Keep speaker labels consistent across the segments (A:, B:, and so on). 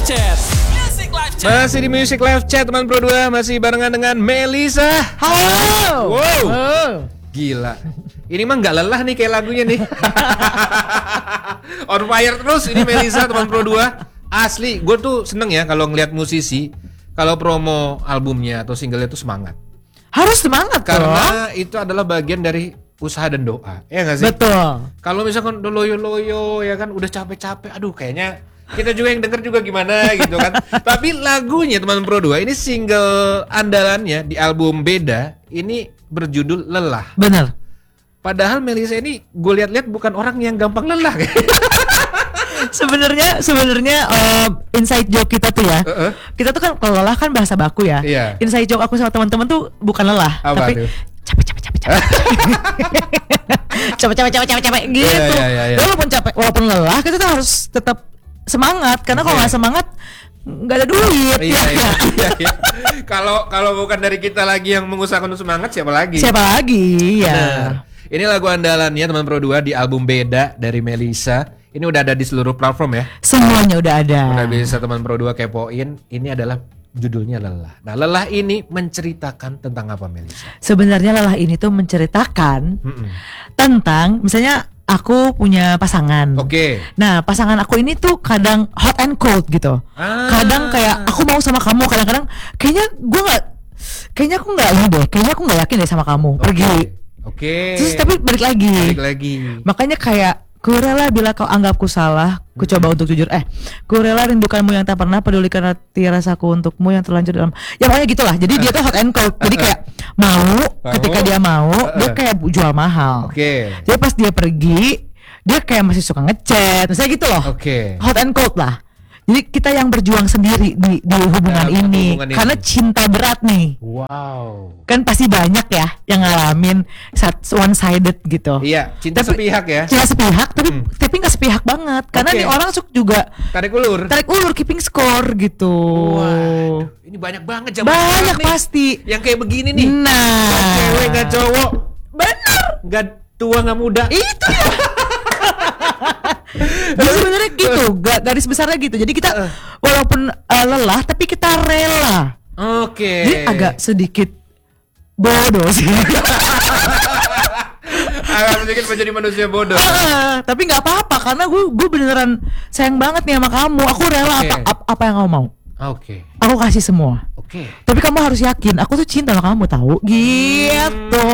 A: Chat. Masih di Music Live Chat teman Pro 2, masih barengan dengan Melisa.
B: Halo.
A: Wow. Gila. Ini mah nggak lelah nih kayak lagunya nih. On fire terus ini Melisa teman Pro 2. Asli, gue tuh seneng ya kalau ngeliat musisi kalau promo albumnya atau singlenya tuh semangat.
B: Harus semangat
A: karena itu adalah bagian dari usaha dan doa. Ya nggak sih?
B: Betul.
A: Kalau misalkan udah loyo-loyo ya kan udah capek-capek, aduh kayaknya kita juga yang denger juga gimana gitu kan. Tapi lagunya teman Pro 2 ini single andalannya di album Beda ini berjudul Lelah.
B: Bener.
A: Padahal Melisa ini gue lihat-lihat bukan orang yang gampang lelah.
B: Sebenarnya inside joke kita tuh ya. Kita tuh kan kalau lelah kan bahasa baku ya.
A: Iya.
B: Inside joke aku sama teman-teman tuh bukan lelah,
A: apa
B: tapi
A: tuh?
B: capek gitu.
A: Iya.
B: Walaupun capek, walaupun lelah, kita tuh harus tetap semangat karena kalau nggak semangat nggak ada duit.
A: Iya. Kalau bukan dari kita lagi yang mengusahakan untuk semangat, siapa lagi? Ya. Nah, ini lagu andalannya teman Pro 2 di album Beda dari Melisa. Ini udah ada di seluruh platform ya.
B: Semuanya udah ada.
A: Udah bisa teman Pro 2 kepoin. Ini adalah judulnya Lelah. Nah, Lelah ini menceritakan tentang apa, Melisa?
B: Sebenarnya Lelah ini tuh menceritakan tentang misalnya aku punya pasangan.
A: Oke.
B: Nah, pasangan aku ini tuh kadang hot and cold gitu. Kadang kayak aku mau sama kamu, kadang-kadang kayaknya aku nggak ini deh. Kayaknya aku nggak yakin deh sama kamu. Pergi.
A: Oke.
B: Terus tapi balik lagi. Makanya kayak ku rela bila kau anggapku salah, ku coba untuk jujur. Ku rela rindukanmu yang tak pernah, pedulikan hati rasaku untukmu yang terlanjur dalam. Ya pokoknya gitulah. Jadi dia tuh hot and cold. Jadi kayak mau ketika dia mau, dia kayak jual mahal.
A: Oke.
B: Jadi pas dia pergi, dia kayak masih suka ngechat, misalnya gitu loh.
A: Oke.
B: Hot and cold lah. Jadi kita yang berjuang sendiri di hubungan ini karena cinta berat nih.
A: Wow.
B: Kan pasti banyak ya yang ngalamin one sided gitu.
A: Iya, cinta sepihak ya.
B: Cinta sepihak tapi nggak sepihak banget karena nih orang suka juga tarik ulur keeping score gitu.
A: Wah, ini banyak banget zaman
B: banyak
A: nih,
B: pasti
A: yang kayak begini nih.
B: Nah,
A: gak cewek gak cowok,
B: bener,
A: gak tua gak muda.
B: Itu ya. Jadi sebenarnya gitu, garis besarnya gitu. Jadi kita walaupun lelah tapi kita rela.
A: Oke.
B: Jadi agak sedikit bodoh sih.
A: Agak sedikit menjadi manusia bodoh.
B: Tapi nggak apa-apa karena gue beneran sayang banget nih sama kamu. Aku rela apa yang kamu mau.
A: Oke.
B: Aku kasih semua.
A: Oke.
B: Tapi kamu harus yakin aku tuh cinta sama kamu tahu. Gitu.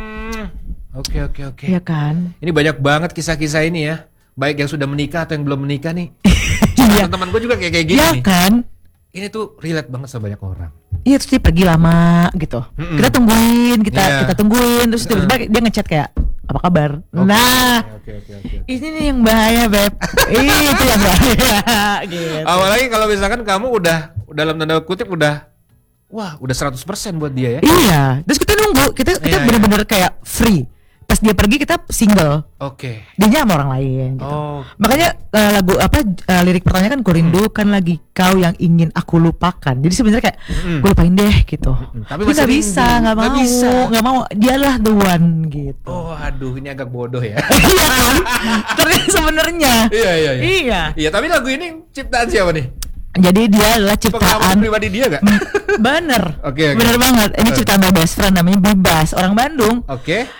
A: Oke.
B: Iya kan?
A: Ini banyak banget kisah-kisah ini ya. Baik yang sudah menikah atau yang belum menikah nih. Teman-teman gue juga kayak gini.
B: Iya kan?
A: Ini tuh relate banget sama banyak orang.
B: Iya, terus dia pergi lama gitu. Kita tungguin, kita tungguin, terus tiba-tiba dia ngechat kayak apa kabar?
A: Oke.
B: Ini nih yang bahaya, Beb. Itu yang bahaya. Gitu.
A: Apalagi kalau misalkan kamu udah dalam tanda kutip udah 100% buat dia ya.
B: Iya, terus kita nunggu, kita benar-benar kayak free. Pas dia pergi kita single.
A: Oke.
B: Dia sama orang lain gitu. Makanya lagu lirik pertanyaan kan ku rindukan lagi kau yang ingin aku lupakan. Jadi sebenarnya kayak gue lupain deh gitu.
A: Tapi
B: nggak bisa, nggak mau. Dialah the one gitu.
A: Oh, aduh ini agak bodoh ya.
B: Iya kan? Ternyata sebenarnya.
A: Iya, tapi lagu ini ciptaan siapa nih?
B: Jadi dia adalah ciptaan
A: pribadi dia gak?
B: Bener.
A: Oke.
B: Bener banget. Ini ciptaan my best friend namanya Bibas, orang Bandung.
A: Oke.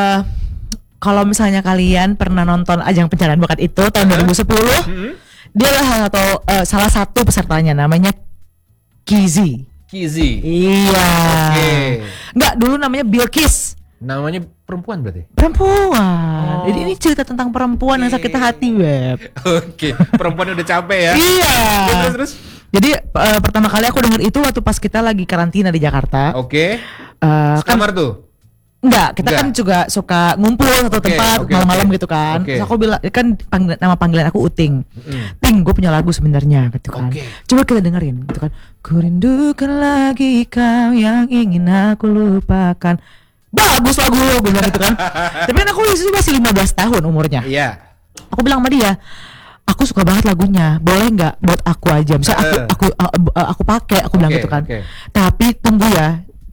B: Kalau misalnya kalian pernah nonton Ajang Pencarian Bakat itu tahun 2010, dia adalah salah satu pesertanya namanya Kizi. Iya. Nggak, dulu namanya Bilkis.
A: Namanya perempuan berarti?
B: Perempuan. Jadi ini cerita tentang perempuan yang sakit hati, Web.
A: Oke. Perempuan udah capek ya?
B: Iya.
A: Terus.
B: Jadi pertama kali aku denger itu waktu pas kita lagi karantina di Jakarta.
A: Oke. Kamar tuh?
B: Enggak, kita kan juga suka ngumpul satu tempat malam-malam gitu kan. Terus aku bilang kan nama panggilan aku Uting. Ting, gue punya lagu sebenarnya gitu kan. Coba kita dengerin gitu kan. Ku rindukan lagi kau yang ingin aku lupakan. Bagus lagu lo, gue bilang gitu kan. Tapi kan aku masih 15 tahun umurnya.
A: Iya.
B: Aku bilang sama dia, aku suka banget lagunya, boleh nggak buat aku aja. Misalnya aku pakai, aku bilang gitu kan. Tapi tunggu ya,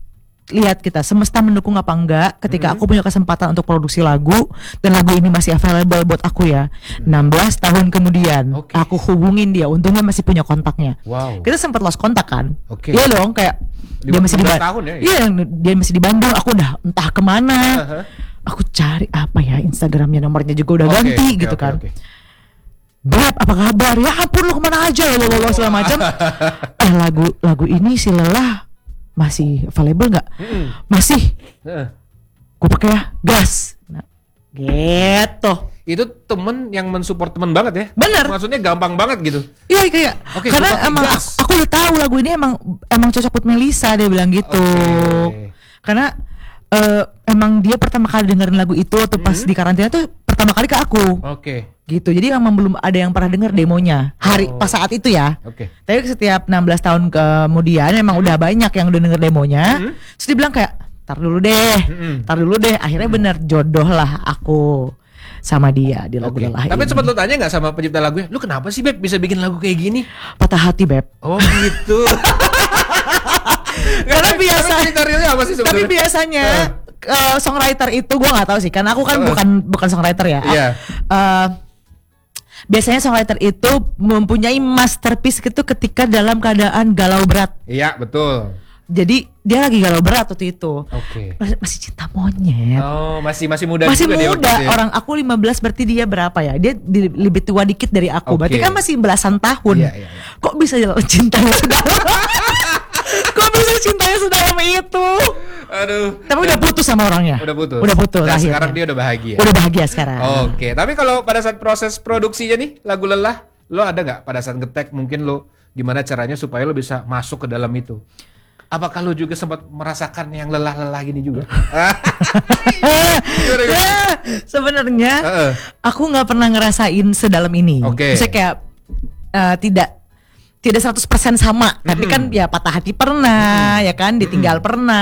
B: lihat kita semesta mendukung apa enggak ketika aku punya kesempatan untuk produksi lagu dan lagu ini masih available buat aku ya. 16 tahun kemudian aku hubungin dia, untungnya masih punya kontaknya. Kita sempat lost kontak kan. Iya dong, kayak dia masih di Bandung. Iya, dia masih di Bandung, aku udah entah kemana. Aku cari apa ya Instagramnya, nomornya juga udah ganti gitu kan. Beb, apa kabar? Ya ampun, lu kemana aja, lo segala macam. Lagu ini si Lelah masih available nggak? Masih. Gue pakai ya, gas. Nah, gitu.
A: Itu temen yang mensupport temen banget ya?
B: Bener.
A: Maksudnya gampang banget gitu?
B: Iya kayak. Karena emang aku udah tahu lagu ini emang cocok buat Melisa, dia bilang gitu. Karena emang dia pertama kali dengerin lagu itu atau pas di karantina tuh pertama kali ke aku. Gitu. Jadi emang belum ada yang pernah denger demonya pas saat itu ya. Tapi setiap 16 tahun kemudian emang udah banyak yang udah denger demonya. Terus dia bilang kayak tar dulu deh. Akhirnya bener jodoh lah aku sama dia di lagu Lelah ini.
A: Tapi sempat lu tanya gak sama pencipta lagunya, lu kenapa sih Beb bisa bikin lagu kayak gini?
B: Patah hati Beb.
A: Oh gitu.
B: Karena biasa.
A: Apa sih
B: tapi biasanya songwriter itu gue nggak tahu sih, karena aku kan bukan songwriter ya. Biasanya songwriter itu mempunyai masterpiece gitu ketika dalam keadaan galau berat.
A: Iya betul.
B: Jadi dia lagi galau berat waktu itu. Masih cinta monyet.
A: Oh, masih muda.
B: Masih
A: juga
B: muda.
A: Dia
B: Orang aku 15, berarti dia berapa ya? Dia lebih tua dikit dari aku. Berarti kan masih belasan tahun.
A: Iya.
B: Kok bisa cintanya sedalam? Kok bisa cintanya sedalam itu?
A: Aduh.
B: Tapi udah putus sama orangnya.
A: Udah putus.
B: Nah,
A: sekarang dia udah bahagia.
B: Udah bahagia sekarang.
A: Tapi kalau pada saat proses produksinya nih lagu Lelah, lo ada nggak pada saat nge-tag mungkin lo gimana caranya supaya lo bisa masuk ke dalam itu? Apakah lo juga sempat merasakan yang lelah-lelah gini juga?
B: Sebenarnya aku nggak pernah ngerasain sedalam ini. Maksudnya kayak tidak 100% sama. Tapi kan ya patah hati pernah, ya kan, ditinggal pernah.